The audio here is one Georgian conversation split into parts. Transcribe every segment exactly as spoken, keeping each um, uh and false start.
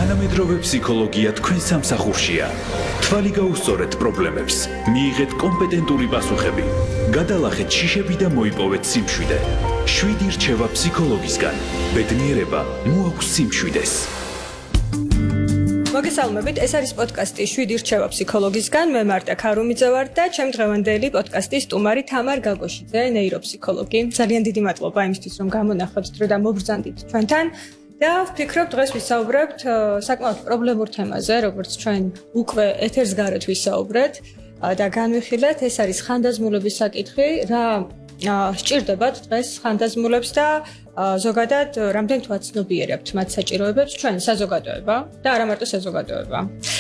თანამედროვე ფსიქოლოგია თქვენ სამსახურშია. თვალი გაუსწორეთ პრობლემებს, მიიღეთ კომპეტენტური პასუხები, გადალახეთ შიშები და მოიპოვეთ სიმშვიდე. შვიდი რჩევა ფსიქოლოგისგან. ბედნიერება მოაქვს სიმშვიდეს. მოგესალმებით, ეს არის პოდკასტი შვიდი რჩევა ფსიქოლოგისგან. მე მარტა ქარუმიძე ვარ და ჩემ დღევანდელი პოდკასტის სტუმარი თამარ გაგოშიძე, ნეიროფსიქოლოგი. ძალიან დიდი მადლობა იმისთვის, რომ გამონახოთ დრო და მობრძანდით ჩვენთან. და ვფიქრობ, დღეს ვისაუბრებთ საკმაოდ პრობლემურ თემაზე, როგორც ჩვენ უკვე ეთერს გარეთ ვისაუბრეთ და განვიხილეთ, ეს არის ხანდაზმულობის საკითხი, რა სჭირდებათ დღეს ხანდაზმულებს და ზოგადად რამდენ თუ აცნობიერებთ მათ საჭიროებებს ჩვენ საზოგადოება და არა მარტო საზოგადოება.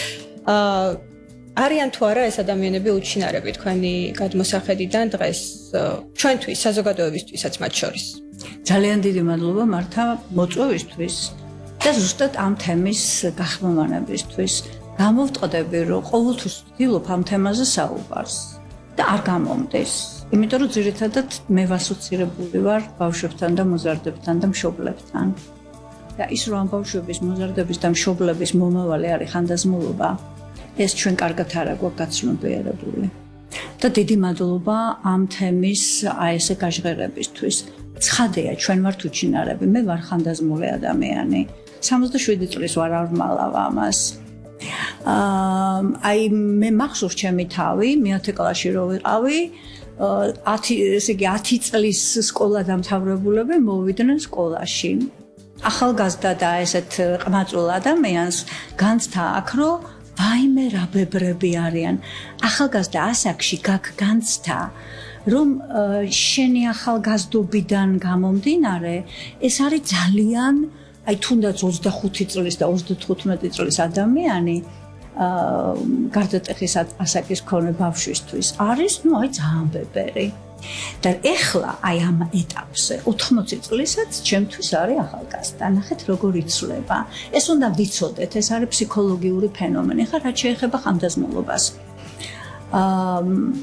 არიან თუ არა ეს ადამიანები უჩინარები თქვენი გადმოსახედიდან დღეს ჩვენთვის საზოგადოებისთვისაც მათ შორის. ძალიან დიდი მადლობა მართა მოწვევისთვის და ზუსტად ამ თემის გახმოვანებისთვის. გამოვტყდები, რომ ყოველთვის ვცდილობ ამ თემაზე საუბარს და არ გამომდეს. იმიტომ რომ ძირითადად მე ვასოცირებული ვარ ბავშვებთან და მოზარდებთან და მშობლებთან. და ის რომ ამ ბავშვების, მოზარდების და მშობლების მომავალი არის ხანდაზმულობა, ეს ჩვენ კარგად არ აქვს გაცნობიერებული. და დიდი მადლობა ამ თემის აი ესე გაჟღერებისთვის. ცხადია, ჩვენ ვართ უჩინარები, მე ვარ ხანდაზმული ადამიანი. სამოცდაშვიდი წლის ვარ არ ვმალავ ამას. აა აი მე მახსოვს ჩემი თავი, მეათე კლასში რო ვიყავი, ათი ესე იგი ათი წლის სკოლა დამთავრებულები მოვიდნენ სკოლაში. ახალგაზრდა და ესეთ ყმაწვილ ადამიანს განცდა აქვს, რომ ვაიმე რა ბებრები არიან. ახალგაზრდა ასაკში გაქ განცდა რომ შენი ახალგაზრდობიდან გამომდინარე ეს არის ძალიან აი თუნდაც ოცდახუთი წლის და ოცდათხუთმეტი წლის ადამიანი აა გარდატეხის ასაკის მქონე ბავშვისთვის არის ნუ აი ძალიან ბებერი და ეხლა აი ამ ეტაპზე ოთხმოცი წლისაც ჩემთვის არის ახალგაზრდა. ნახეთ როგორ იცვლება. ეს უნდა ვიცოდეთ, ეს არის ფსიქოლოგიური ფენომენი. ხა რაც შეეხება ხანდაზმულობას. აა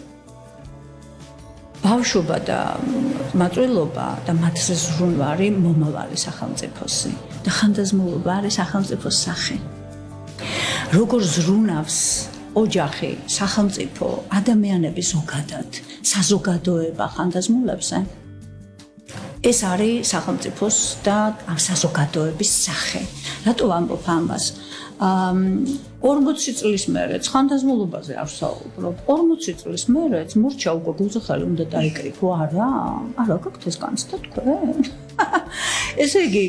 ბავშვობა და ყმაწვილობა და მათზე ზრუნვა არის მომავალი სახელმწიფოსი და ხანდაზმულობა არის სახელმწიფოს სახე. როგორ ზრუნავს ოჯახი, სახელმწიფო, ადამიანები ზოგადად, საზოგადოება ხანდაზმულებზე, ეს არის სახელმწიფოს და საზოგადოების სახე. რატო ვამბობ ამას? ორმოცი წლის მერეც ხანდაზმულობაზე არ ვსაუბრობ. ორმოცი წლის მერეც მორჩა უკვე გულზე ხელი უნდა დაიკრიფო, არა? არა გაქვთ ეს განცდა თქვენ? ესე იგი,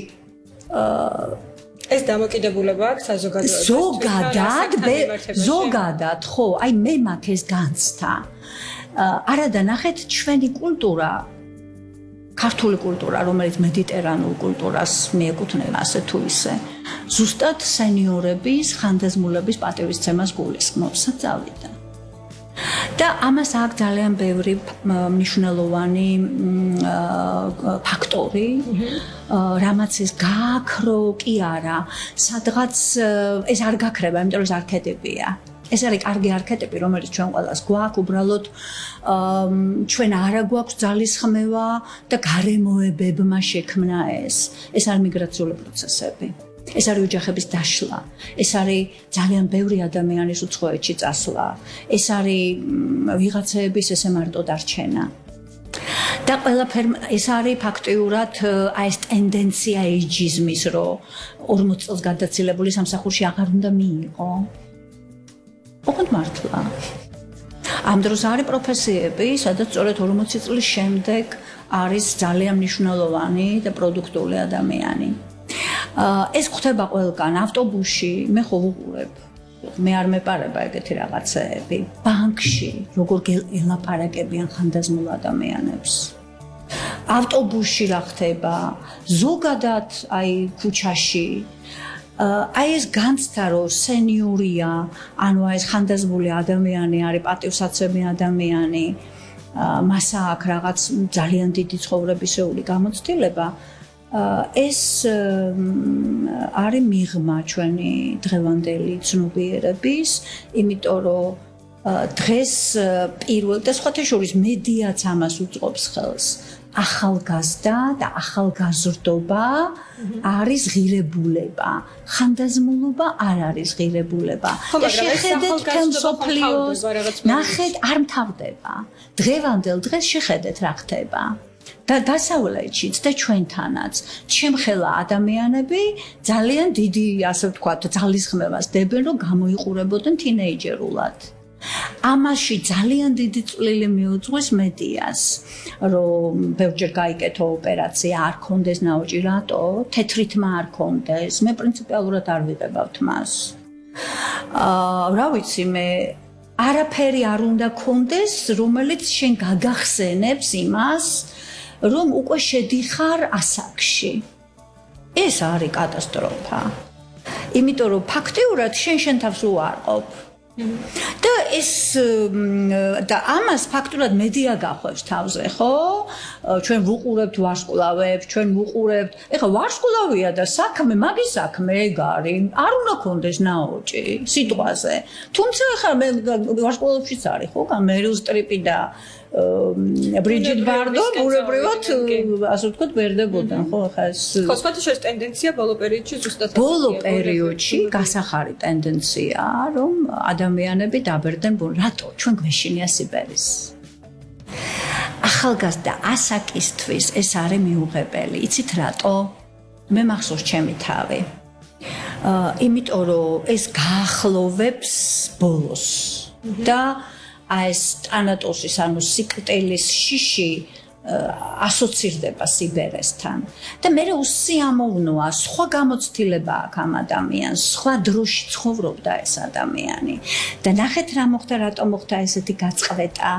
ეს დამოკიდებულება აქვს საზოგადოებას. ზოგადად, ზოგადად, ხო, აი მე მაქვს ეს განცდა. არადა ნახეთ ჩვენი კულტურა, ქართული კულტურა, რომელიც მედიტერანულ კულტურას მიეკუთვნება ასე თუ ისე, ზუსტად სენიორების ხანდაზმულების პატივისცემას გულისხმობს წავიდა. და ამას აქვს ძალიან ბევრი მნიშვნელოვანი ფაქტორი, რამაც ეს გააქრო კი არა, სადღაც ეს არ გაქრება, იმიტომ რომ ეს არქეტიპია. ეს არის კარგი არქეტიპი, რომელიც ჩვენ ყველას გვაქვს, უბრალოდ ჩვენ არა გვაქვს ძალისხმევა და გარემოებებმა შექმნა ეს. ეს არის მიგრაციული პროცესები. ეს არის ოჯახების დაშლა. ეს არის ძალიან ბევრი ადამიანის უცხოეთში წასვლა. ეს არის ვიღაცების ესე მარტო დარჩენა. და ყველაფერ ეს არის ფაქტიურად აი ეს ტენდენცია ეიჯიზმის, რომ ორმოცი წელს გადაცილებული სამსახურში აღარ უნდა მიიღო. ოღონდ მართლა. ამ დროს არის პროფესიები, სადაც სწორედ ორმოცი წლის შემდეგ არის ძალიან მნიშვნელოვანი და პროდუქტიული ადამიანი. ეს ხდება ყველგან, ავტობუსში, მე ხო ვუყურებ. მე არ მეპარება ეგეთი რაღაცეები. ბანკში, როგორ ელაპარაკებიან ხანდაზმულ ადამიანებს. ავტობუსში რა ხდება, ზოგადად აი ქუჩაში აი ეს განცდა რომ სენიორია, ანუ ეს ხანდაზმული ადამიანი არის პატივსაცემი ადამიანი, მასა აქვს რაღაც ძალიან დიდი ცხოვრებისეული გამოცდილება, ეს არის მიღმა ჩვენი დღევანდელი ცნობიერების, იმიტომ რომ დღეს პირველ და სხვათა შორის მედიაც ამას უწყობს ხელს. ახალგაზრდა და ახალგაზრდობა არის ღირებულება, ხანდაზმულობა არ არის ღირებულება. და შეხედეთ მსოფლიოს, ნახეთ არ მთავრდება. დღევანდელ დღეს შეხედეთ რა ხდება. და დასავლეთშიც და ჩვენთანაც შემხელა ადამიანები ძალიან დიდი, ასე ვთქვათ, ძალისხმევას დებენ, რომ გამოიყურებოდნენ თინეიჯერულად. ამაში ძალიან დიდი წვლილი მიუძღვის მედიას, რომ ბევრჯერ გაიკეთო ოპერაცია, არ ქონდეს ნაოჭი, რატო? თეთრითმა არ ქონდეს. მე პრინციპიალურად არ ვიღებავთ მას. აა, რა ვიცი, მე არაფერი არ უნდა ქონდეს, რომელიც შენ გაგახსენებს იმას, რომ უკვე შედიხარ ასაკში. ეს არის კატასტროფა. იმიტომ რომ ფაქტიურად შენ შენ თავს უარყოფ. და ეს და ამას ფაქტურად მედია გახვევს თავზე, ხო? ჩვენ ვუყურებთ ვარსკვლავებს, ჩვენ ვუყურებთ. ეხლა ვარსკვლავია და საქმე, მაგის საქმე ეგ არის. არ უნდა კონდეს ნაოჭი სიტყვაზე. თუმცა ეხლა მე ვარსკვლავებშიც არის, ხო? მერილ სტრიპი და ბრიჯიტ ბარდო ბუნებრივად ასე ვთქვათ ვერდებოდნენ, ხო? ეხლა ეს ხო, სხვათა შორის ტენდენცია ბოლო პერიოდში ზუსტად ბოლო პერიოდში გასახარი ტენდენციაა, რომ ადამიანები დაბერდნენ, რატო ჩვენ გვეშინია სიბერის. ახალგაზრდა ასაკისთვის ეს არის მიუღებელი. იცით რატო? მე მახსოვს ჩემი თავი. აა, იმიტომ რომ ეს გაახლოვებს ბოლოს და აი ეს ტანატოსის, ანუ სიკვდილის შიში ასოცირდება სიბერესთან. და მე უსიამოვნოა, სხვა გამოცდილება აქვს ამ ადამიანს, სხვა დროში ცხოვრობდა ეს ადამიანი. და ნახეთ რა მოხდა, რატომ მოხდა ესეთი გაწყვეტა.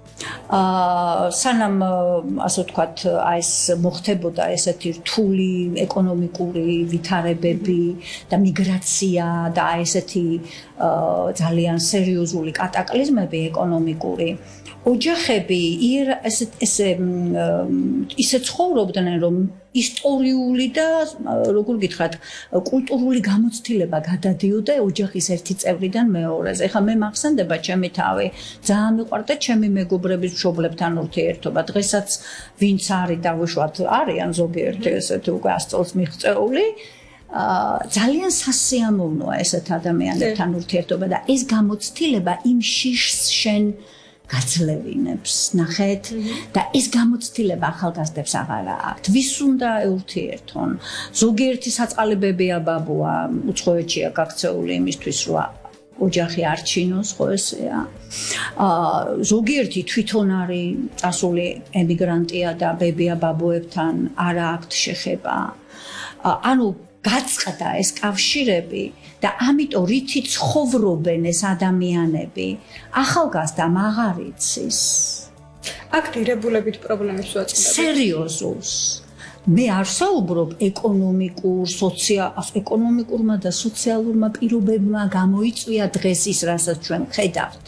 აა სანამ ასე ვთქვათ, აი ეს მოხდებოდა ესეთი რთული ეკონომიკური ვითარებები და მიგრაცია და აი ესეთი ძალიან სერიოზული კატაკლიზმები ეკონომიკური. ოჯახები ესე ესე ისე ცხოვრობდნენ, რომ ისტორიული და როგორ გითხრათ, კულტურული გამოცდილება გადადიოდა ოჯახის ერთი წევრიდან მეორეზე. ეხლა მე მახსენდება ჩემი თავი, ძალიან მიყვარდა ჩემი მეგობრების მშობლებთან ურთიერთობა. დღესაც ვინც არის და უშუალოდ არიან ზოგიერთი ესეთი უკვე ას წელს მიღწეული, ძალიან სასიამოვნოა ესეთ ადამიანებთან ურთიერთობა და ეს გამოცდილება იმ შიშს შენ გაძლევინებს, ნახეთ, და ეს გამოცდილება ახალგაზრდებს აღარა აქვთ. ვის უნდა ეურთიერთონ? ზოგიერთი საწყალებებია ბაბუა, უცხოეთშია გაქცეული იმისთვის, რომ ოჯახი არ ჩინოს, ხო ესეა. აა ზოგიერთი თვითონ არის წასული ემიგრანტია და ბებია ბაბუებთან არ აქვთ შეხება. ანუ გაწყდა ეს კავშირები და ამიტომ რითი ცხოვრობენ ეს ადამიანები, ახალგაზრდა აღარ იცის. აქ ღირებულებით პრობლემებს ვაწყდები. სერიოზულს. მე არ საუბრობ ეკონომიკურ, სოციალ, ეკონომიკურმა და სოციალურმა პირობებმა გამოიწვია დღეს ის, რასაც ჩვენ ხედავთ.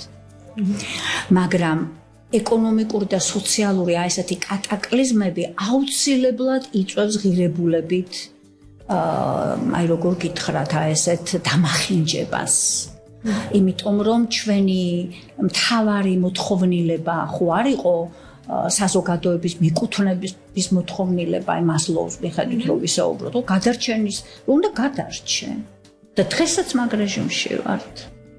მაგრამ ეკონომიკური და სოციალური აი ესეთი კატაკლიზმები აუცილებლად იწვევს ღირებულებით აი როგორ გითხრათ აი ესეთ დამახინჯებას. იმიტომ რომ ჩვენი მთავარი მოთხოვნილება ხო არ იყო საზოგადოების მიკუთვნების მოთხოვნილება აი მასლოუს მიხედვით რომ ვისაუბროთ, გადარჩენის უნდა გადარჩენ. და დღესაც მაგ რეჟიმში ვართ.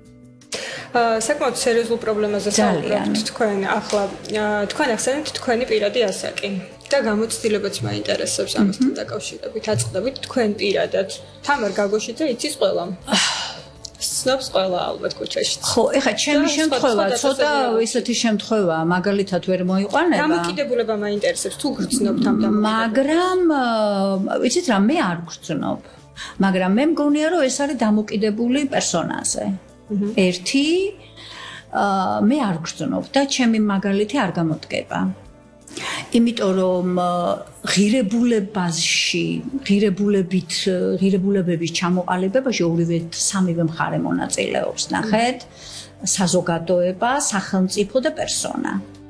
საკმაოდ სერიოზულ პრობლემაზე საუბრობთ თქვენ ახლა თქვენ ახსენეთ თქვენი პირადი ასაკი. და გამოცდილებაც მაინტერესებს ამასთან დაკავშირებით. აწყდებით თქვენ პირადად. თამარ გაგოშიძე იცის ყველა. სნობს ყველა ალბათ ქუჩაში. ხო, ეხლა ჩემი შემთხვევა ცოტა ისეთი შემთხვევაა, მაგალითად ვერ მოიყვანება. დამოკიდებულება მაინტერესებს თუ გრძნობთ ამ დამოკიდებულებას. მაგრამ იცით რა, მე არ გრძნობ. მაგრამ მე მგონია რომ ეს არის დამოკიდებული პერსონაზე. ერთი მე არ გრძნობ და ჩემი მაგალითი არ გამოდგება. იმიტომ რომ ღირებულებაში, ღირებულებით, ღირებულებების ჩამოყალიბებაში ორივე სამივე მხარე მონაწილეობს, ნახეთ, საზოგადოება, სახელმწიფო და პერსონა.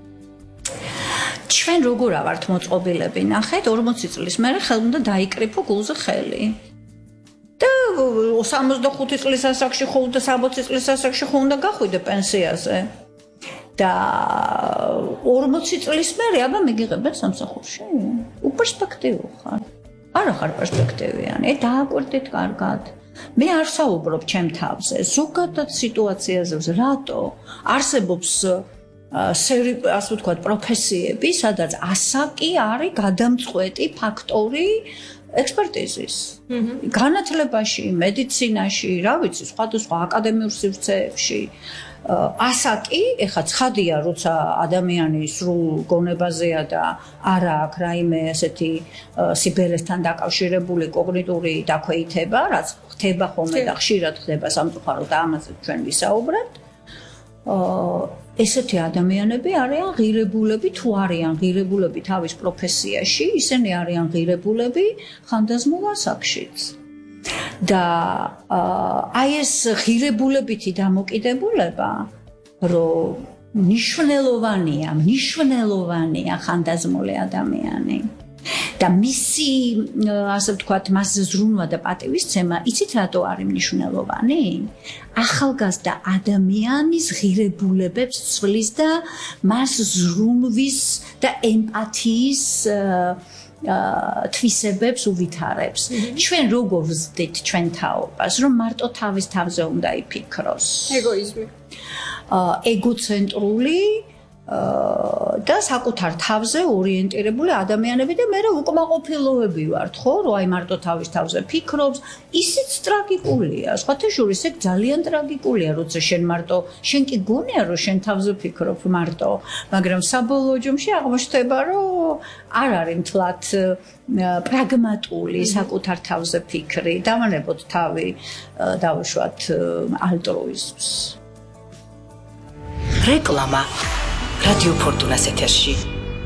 ჩვენ როგორ ავართ მოწყობილები, ნახეთ, ორმოცი წლის მერე ხელ უნდა დაიკრიფო გულზე ხელი. და სამოცდახუთი წლის ასაკში ხო და სამოცი წლის ასაკში ხო უნდა გახვიდე პენსიაზე. და ორმოცი წლის მერე აბა მიგიღებენ სამსახურში. უპერსპექტივო ხარ. არა ხარ პერსპექტივიანი. ე დააკვირდით კარგად. მე არ საუბრობ ჩემ თავზე, ზოგადად სიტუაციაზე, რატო არსებობს ასე ვთქვათ პროფესიები, სადაც ასაკი არის გადამწყვეტი ფაქტორი ექსპერტიზის. განათლებაში, მედიცინაში, რა ვიცი, სხვადასხვა აკადემიურ სივრცეებში ასაკი, ეხლა ცხადია, როცა ადამიანი სრულ გონებაზეა და არა აქვს რაიმე ასეთი სიბელესთან დაკავშირებული კოგნიტური დაქვეითება, რაც ხდება ხოლმე და ხშირად ხდება სამწუხაროდ და ამაზე ჩვენ ვისაუბრებთ. ესეთი ადამიანები არიან ღირებულები, თუ არიან ღირებულები თავის პროფესიაში, ისინი არიან ღირებულები ხანდაზმულ ასაკშიც. და აი ეს ღირებულებითი დამოკიდებულება, რომ მნიშვნელოვანია, მნიშვნელოვანია ხანდაზმული ადამიანი. და მისი, ასე ვთქვათ, მასზე ზრუნვა და პატივისცემა, იცით რატო არის მნიშვნელოვანი? ახალგაზრდა ადამიანის ღირებულებებს ცვლის და მას ზრუნვის და ემპათიის თვისებებს უვითარებს. ჩვენ როგორ ვზდით ჩვენ თაობას, რომ მარტო თავის თავზე უნდა იფიქროს. ეგოიზმი. ეგოცენტრული და საკუთარ თავზე ორიენტირებული ადამიანები და მე უკმაყოფილოები ვართ, ხო, რომ აი მარტო თავის თავზე ფიქრობს, ისიც ტრაგიკულია. სხვათა შორის ეგ ძალიან ტრაგიკულია, როცა შენ მარტო, შენ კი გონია, რომ შენ თავზე ფიქრობ მარტო, მაგრამ საბოლოო ჯამში აღმოჩნდება, რომ არ არის მთლად პრაგმატული საკუთარ თავზე ფიქრი. დავანებოთ თავი, დავუშვათ ალტრუიზმს. რეკლამა რადიო ფორტუნას ეთერში.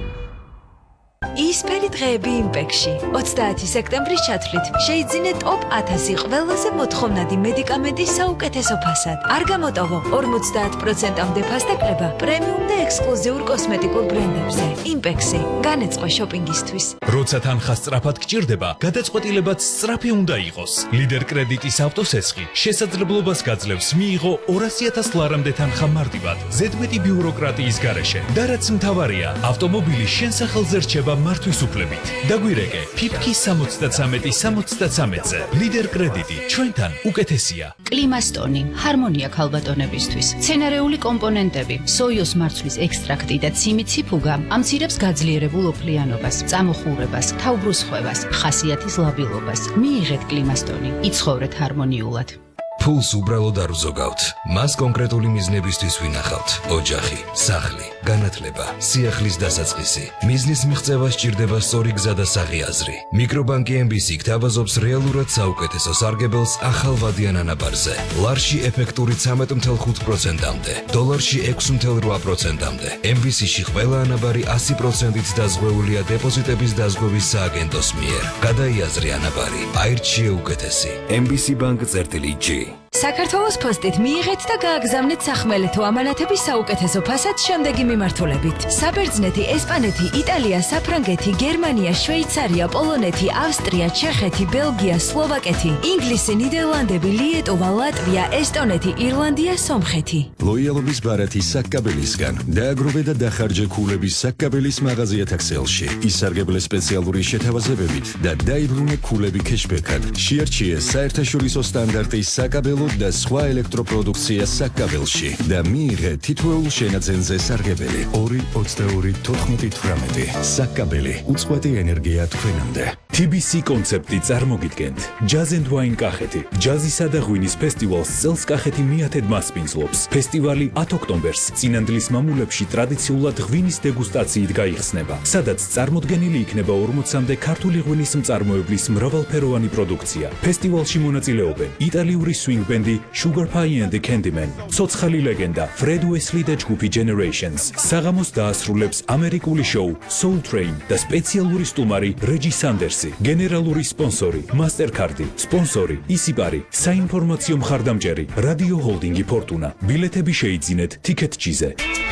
ისფერი დღეები იმპექში. ოცდაათი სექტემბრის ჩათვლით შეიძინე ტოპ ათასი ყველაზე მოთხოვნადი მედიკამენტის საუკეთესო ფასად. არ გამოტოვო ორმოცდაათ პროცენტამდე ფასდაკლება პრემიუმ და ექსკლუზიურ კოსმეტიკურ ბრენდებზე. იმპექსი განეწყო შოპინგისთვის. როცა თანხა სწრაფად გჭირდება, გადაწყვეტილებაც სწრაფი უნდა იყოს. ლიდერ კრედიტის ავტოსესხი შესაძლებლობას გაძლევს მიიღო ორასი ათას ლარამდე თანხა მარტივად, ზედმეტი ბიუროკრატიის გარეშე. და რაც მთავარია, ავტომობილი შენ სახელზე რჩება მართვის უფლებით. დაგვირეკე ფიფკი სამოცდათრამეტი სამოცდათრამეტზე. ლიდერ კრედიტი ჩვენთან უკეთესია. კლიმასტონი, ჰარმონია ქალბატონებისთვის. მცენარეული კომპონენტები, სოიოს მარცვლის ექსტრაქტი და ციმიციფუგა ამცირებს გაძლიერებულ ოფლიანობას, წამოხურებას, თავბრუსხვევას, ხასიათის ლაბილობას. მიიღეთ კლიმასტონი, იცხოვრეთ ჰარმონიულად. ფულს უბრალოდ არ ვზოგავთ. მას კონკრეტული მიზნებისთვის ვინახავთ. ოჯახი, სახლი, განათლება, სიახლის დასაწყისი. მიზნის მიღწევა სჭირდება სწორი გზა და საღი აზრი. მიკრობანკი ემ ბი სი გთავაზობს რეალურად საუკეთესო სარგებელს ახალ ვადიან ანაბარზე. ლარში ეფექტური ცამეტ ათეულს ხუთ პროცენტამდე, დოლარში ექვსი ათეულს რვა პროცენტამდე. ემ ბი სი-ში ყველა ანაბარი ასი პროცენტით დაზღვეულია დეპოზიტების დაზღვევის სააგენტოს მიერ. გადაიაზრე ანაბარი, აირჩიე უკეთესი. ემ ბი სი ბანკ წერტილი ჯი. საქართველოს პოსტით მიიღეთ და გააგზავნეთ სახმელეთო ამანათების საუკეთესო ფასად შემდეგი მიმართულებით. საბერძნეთი, ესპანეთი, იტალია, საფრანგეთი, გერმანია, შვეიცარია, პოლონეთი, ავსტრია, ჩეხეთი, ბელგია, სლოვაკეთი, ინგლისი, ნიდერლანდები, ლიეტუვა, ლატვია, ესტონეთი, ირლანდია, სომხეთი. ლოიალობის ბარათი საკაბელისგან. დააგროვე და დახარჯე ქულების საკაბელის მაღაზიათა ქსელში. ისარგებლე სპეციალური შეთავაზებებით და დაიბრუნე ქულები ქეშბექად. შეარჩიე საერთაშორისო სტანდარტის საკაბელო და სხვა ელექტროპროდუქცია საკაბელში და მიიღე თითოეულ შენაძენზე სარგებელი ორი ოცდაორი თოთხმეტი თვრამეტი. საკაბელი, უწყვეტი ენერგია თქვენამდე. თი ბი სი კონცეპტი წარმოგიდგენთ. Jazz and Wine კახეთი. ჯაზისა და ღვინის ფესტივალს წელს კახეთი მიათედ მასპინძლობს. ფესტივალი ათ ოქტომბერს წინანდლის მამულებში ტრადიციულად ღვინის დეგუსტაციით გაიხსნება, სადაც წარმოდგენილი იქნება ორმოცამდე ქართული ღვინის მწარმოებლის მრავალფეროვანი პროდუქცია. ფესტივალში მონაწილეობენ იტალიური swing band-ი Sugar Pie and the Candyman, ცოცხალი ლეგენდა Fred Wesley და ჯგუფი Generations. საღამოს დაასრულებს ამერიკული შოუ Soul Train და სპეციალური სტუმარი Reggie Sandersი. გენერალური სპონსორი Mastercard, სპონსორი ისიპარი, საინფორმაციო მხარდამჭერი რადიო ჰოლდინგი ფორტუნა. ბილეთები შეიძინეთ Ticket-G's-ზე.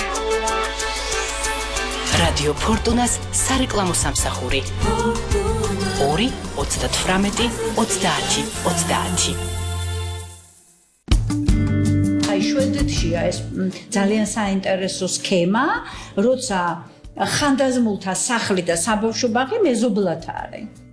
რადიო ფორტუნას სარეკლამო სამსახური. ორი ოცდათვრამეტი ოცდაათი ოცდაათი. შვედეთშია ეს ძალიან საინტერესო სქემა, როცა ხანდაზმულთა სახლი და საბავშვო ბაღი მეზობლად არის.